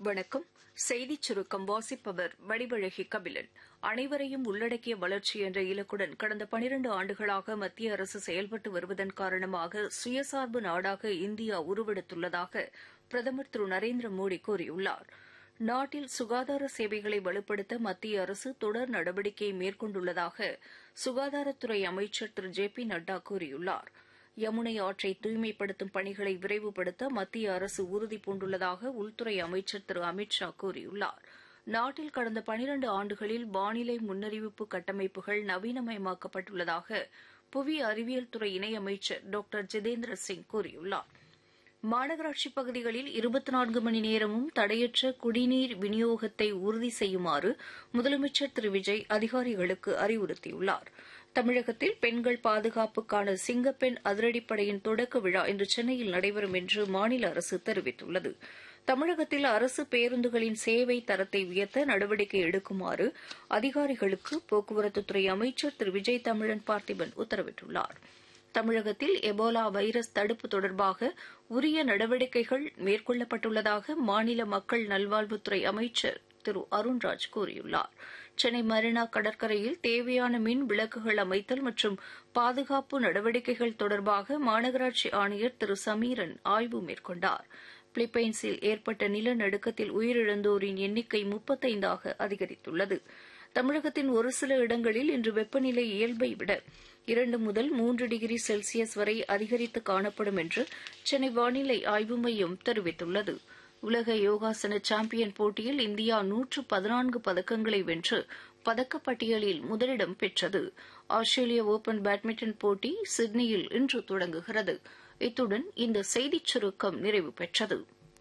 வணக்கம். செய்திச் சுருக்கம் வாசிப்பவர் வடிவழகி கபிலன். அனைவரையும் உள்ளடக்கிய வளர்ச்சி என்ற இலக்குடன் கடந்த 12 ஆண்டுகளாக மத்திய அரசு செயல்பட்டு வருவதன் காரணமாக சுயசார்பு நாடாக இந்தியா உருவெடுத்துள்ளதாக பிரதமர் திரு நரேந்திர மோடி கூறியுள்ளார். நாட்டில் சுகாதார சேவைகளை வலுப்படுத்த மத்திய அரசு தொடர் நடவடிக்கை மேற்கொண்டுள்ளதாக சுகாதாரத்துறை அமைச்சர் திரு ஜே பி நட்டா கூறியுள்ளார். யமுனை ஆற்றை தூய்மைப்படுத்தும் பணிகளை விரைவுபடுத்த மத்திய அரசு உறுதிபூண்டுள்ளதாக உள்துறை அமைச்சர் திரு அமித் ஷா கூறியுள்ளார். நாட்டில் கடந்த 12 ஆண்டுகளில் வானிலை முன்னறிவிப்பு கட்டமைப்புகள் நவீனமயமாக்கப்பட்டுள்ளதாக புவி அறிவியல் துறை இணையமைச்சர் டாக்டர் ஜிதேந்திர சிங் கூறியுள்ளார். மாநகராட்சிப் பகுதிகளில் 24 மணி நேரமும் தடையற்ற குடிநீர் விநியோகத்தை உறுதி செய்யுமாறு முதலமைச்சர் திரு விஜய் அதிகாரிகளுக்கு அறிவுறுத்தியுள்ளார். தமிழகத்தில் பெண்கள் பாதுகாப்புக்கான சிங்கப்பெண் அதிரடிப்படையின் தொடக்க விழா இன்று சென்னையில் நடைபெறும் என்று மாநில அரசு தெரிவித்துள்ளது. தமிழகத்தில் அரசு பேருந்துகளின் சேவை தரத்தை உயர்த்த நடவடிக்கை எடுக்குமாறு அதிகாரிகளுக்கு போக்குவரத்துத்துறை அமைச்சர் திரு விஜய் தமிழன் பார்த்திபன் உத்தரவிட்டுள்ளார். தமிழகத்தில் எபோலா வைரஸ் தடுப்பு தொடர்பாக உரிய நடவடிக்கைகள் மேற்கொள்ளப்பட்டுள்ளதாக மாநில மக்கள் நல்வாழ்வுத்துறை அமைச்சர் திரு அருண்ராஜ் கூறியுள்ளார். சென்னை மெரினா கடற்கரையில் தேவையான மின் விளக்குகள் அமைத்தல் மற்றும் பாதுகாப்பு நடவடிக்கைகள் தொடர்பாக மாநகராட்சி ஆணையர் திரு சமீரன் ஆய்வு மேற்கொண்டார். பிலிப்பைன்ஸில் ஏற்பட்ட நிலநடுக்கத்தில் உயிரிழந்தோரின் எண்ணிக்கை 35ஆக அதிகரித்துள்ளது. தமிழகத்தின் ஒரு சில இடங்களில் இன்று வெப்பநிலை இயல்பை விட 2 முதல் 3 டிகிரி செல்சியஸ் வரை அதிகரித்து காணப்படும் என்று சென்னை வானிலை ஆய்வு மையம் தெரிவித்துள்ளது. உலக யோகாசன சாம்பியன் போட்டியில் இந்தியா 114 பதக்கங்களை வென்று பதக்கப்பட்டியலில் முதலிடம் பெற்றது. ஆஸ்திரேலிய ஓபன் பேட்மிண்டன் போட்டி சிட்னியில் இன்று தொடங்குகிறது. இத்துடன் இந்த செய்திச் சுருக்கம் நிறைவு பெற்றது.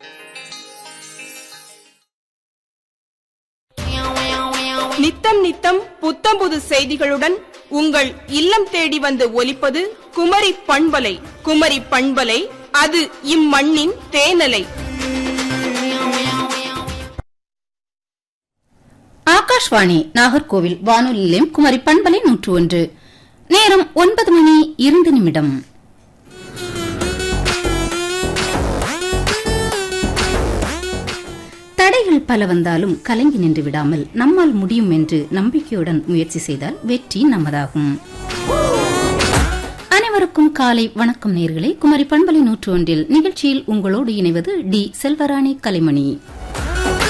நித்தம் நித்தம் புத்தம் புது செய்திகளுடன் உங்கள் இல்லம் தேடி வந்து ஒலிப்பது குமரி பண்பலை. குமரி பண்பலை, அது இம்மண்ணின் தேனலை. ஆகாஷ்வாணி நாகர்கோவில் வானொலி நிலையம் குமரி பண்பலை 101. நேரம் 9:02. தடைகள் பல வந்தாலும் கலங்கி நின்று விடாமல் நம்மால் முடியும் என்று நம்பிக்கையுடன் முயற்சி செய்தால் வெற்றி நமதாகும். அனைவருக்கும் காலை வணக்கம் நேயர்களே. குமரி பண்பலை 101 நிகழ்ச்சியில் உங்களோடு இணைவது டி செல்வராணி கலைமணி.